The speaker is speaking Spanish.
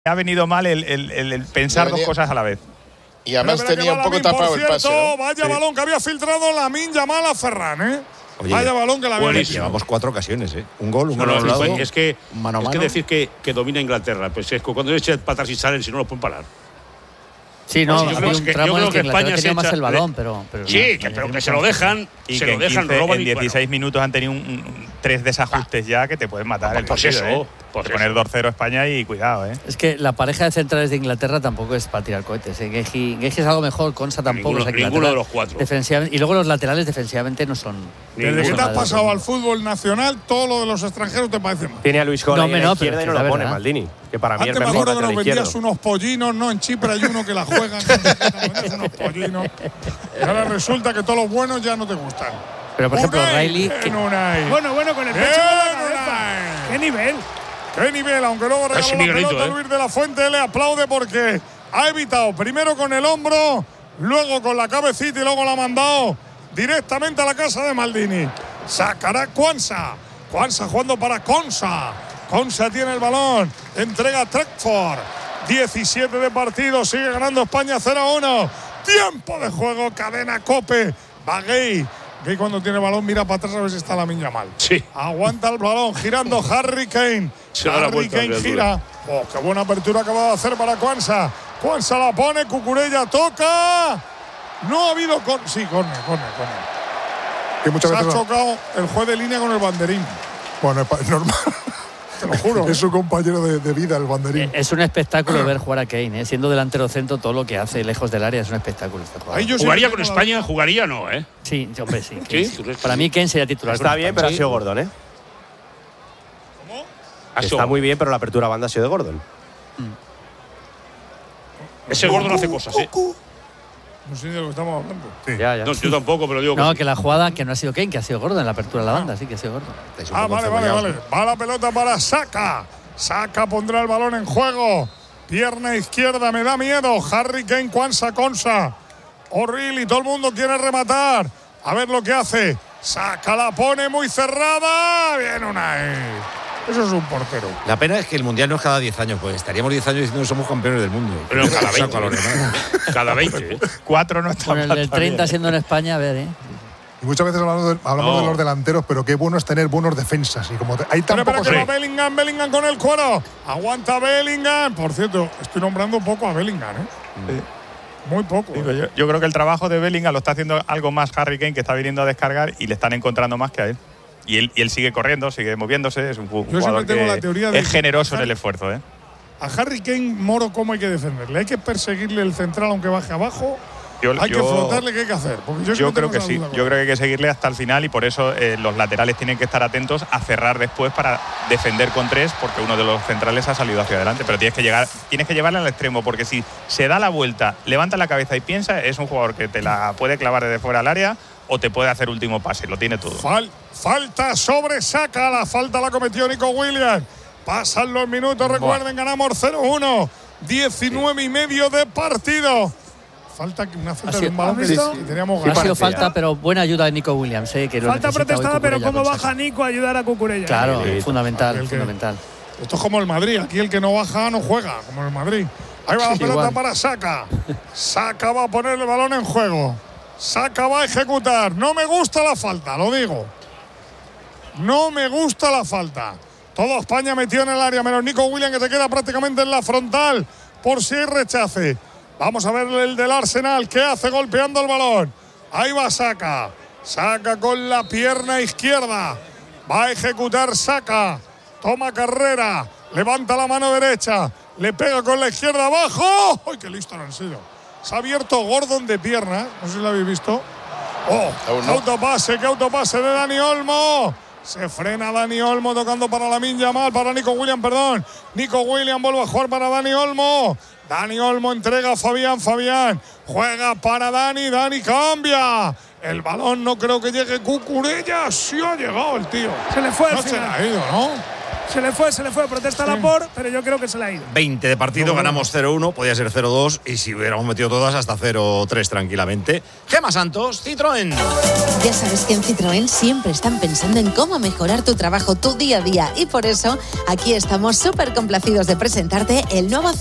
ha venido mal el pensar dos cosas a la vez. Y además tenía un poco tapado el pase, ¿no? Vaya balón que había filtrado Lamine Yamal a Ferran, ¿eh? Oye, vaya balón que la había metido. Llevamos 4 ocasiones, ¿eh? Un gol, no, anulado. Es que mano a mano. decir que domina Inglaterra. Pues es que cuando eche patas y salen, si no lo pueden parar. Sí, no, yo creo un tramo en el que España tenía más el balón, pero sí, pero que se lo dejan. Y se que lo dejan, en 16 minutos han tenido 3 desajustes ya que te pueden matar el partido. Por poner 2-0 España y cuidado, ¿eh? Es que la pareja de centrales de Inglaterra tampoco es para tirar cohetes. Geji es algo mejor, Konsa tampoco. Ninguno de los 4. Y luego los laterales defensivamente no son. Desde que te has pasado al fútbol nacional, todo lo de los extranjeros te parece mal. Tiene a Luis Cola en la izquierda y no lo pone Maldini. Que para mí antes es me mejor acuerdo que nos vendías izquierdo. unos pollinos, ¿no? En Chipre hay uno que la juegan. Unos pollinos. Y ahora resulta que todos los buenos ya no te gustan. Pero por ejemplo, Riley. Bueno, con el pecho de la cabeza. ¿Qué nivel? ¡Qué nivel! Aunque luego regaló la pelota Luis de la Fuente, le aplaude porque ha evitado primero con el hombro, luego con la cabecita y luego la ha mandado directamente a la casa de Maldini. Sacará Quansah. Quansah jugando para Konsa. Konsa tiene el balón. Entrega a Trekford. 17 de partido. Sigue ganando España 0-1. Tiempo de juego. Cadena Cope. Va Gay. Gay cuando tiene el balón mira para atrás a ver si está Lamine Yamal. Sí. Aguanta el balón. Girando Harry Kane. Harry Kane gira. Oh, qué buena apertura acaba de hacer para Quansah. Quansah la pone. Cucurella toca. No ha habido sí, córner. Que muchas veces ha chocado el juez de línea con el banderín. Bueno, es normal. Te lo juro. Es su compañero de vida, el banderín. Es un espectáculo ver jugar a Kane, ¿eh? Siendo delantero centro, todo lo que hace lejos del área es un espectáculo. ¿Jugaría con España? ¿Jugaría no, eh? Sí, hombre, sí. ¿Sí? Para mí Kane sería titular. Está bien, pero ha sido Gordon, ¿eh? ¿Cómo? Está muy bien, pero la apertura a banda ha sido de Gordon. Ese Gordon hace cosas, ¿eh? No sé de lo que estamos hablando. Sí. Ya. No, yo tampoco, pero digo que la jugada que no ha sido Kane, que ha sido Gordon en la apertura de la banda, sí que ha sido Gordon. Vale. Va la pelota para Saka. Saka pondrá el balón en juego. Pierna izquierda, me da miedo. Harry Kane, Quansah, Konsa. O'Reilly, todo el mundo quiere rematar. A ver lo que hace. Saka la pone muy cerrada. Bien, Unai. Eso es un portero. La pena es que el Mundial no es cada 10 años, pues estaríamos 10 años diciendo que somos campeones del mundo. Pero cada 20. Cada 20. 4 no está mal. Bueno, el 30 siendo en España, a ver, ¿eh? Y muchas veces hablamos de los delanteros, pero qué bueno es tener buenos defensas. Y como hay tan pocos. Pero Bellingham con el cuero. Aguanta Bellingham. Por cierto, estoy nombrando poco a Bellingham, ¿eh? Muy poco. Yo creo que el trabajo de Bellingham lo está haciendo algo más Harry Kane, que está viniendo a descargar y le están encontrando más que a él. Y él sigue corriendo, sigue moviéndose. Es un jugador que es generoso en el esfuerzo, ¿eh? A Harry Kane, Moro, ¿cómo hay que defenderle? ¿Hay que perseguirle el central aunque baje abajo? ¿Hay que flotarle? ¿Qué hay que hacer? Yo creo que sí. Yo creo que hay que seguirle hasta el final y por eso los laterales tienen que estar atentos a cerrar después para defender con 3, porque uno de los centrales ha salido hacia adelante. Pero tienes que llevarle al extremo, porque si se da la vuelta, levanta la cabeza y piensa, es un jugador que te la puede clavar desde fuera al área o te puede hacer último pase. Lo tiene todo. Falta sobre Saka. La falta la cometió Nico Williams. Pasan los minutos. Recuerden, ganamos 0-1. 19 y medio de partido. Una falta de un balón que teníamos ganas. Ha sido falta, pero buena ayuda de Nico Williams. Que falta protestada, pero cómo baja Nico a ayudar a Cucurella. Claro, fundamental. Esto es como el Madrid. Aquí el que no baja no juega, como el Madrid. Ahí va la pelota para Saka. Saka va a poner el balón en juego. Saka va a ejecutar. No me gusta la falta, lo digo. No me gusta la falta. Todo España metió en el área, menos Nico Williams, que se queda prácticamente en la frontal por si hay rechace. Vamos a ver el del Arsenal. ¿Qué hace golpeando el balón? Ahí va Saka. Saka con la pierna izquierda. Va a ejecutar Saka. Toma carrera. Levanta la mano derecha. Le pega con la izquierda abajo. ¡Ay, qué listo han sido! Se ha abierto Gordon de pierna. No sé si lo habéis visto. ¡Qué autopase de Dani Olmo! Se frena Dani Olmo tocando para Lamine Yamal. Para Nico Williams, perdón. Nico Williams vuelve a jugar para Dani Olmo. Dani Olmo entrega a Fabián. Fabián juega para Dani. Dani cambia. El balón no creo que llegue Cucurella. Sí ha llegado el tío. Se le fue. No se le ha ido, ¿no? Se le fue, protesta Laporte, pero yo creo que se le ha ido. 20 de partido, ganamos 0-1, podía ser 0-2 y si hubiéramos metido todas hasta 0-3 tranquilamente. Gemma Santos, Citroën. Ya sabes que en Citroën siempre están pensando en cómo mejorar tu trabajo, tu día a día, y por eso aquí estamos súper complacidos de presentarte el nuevo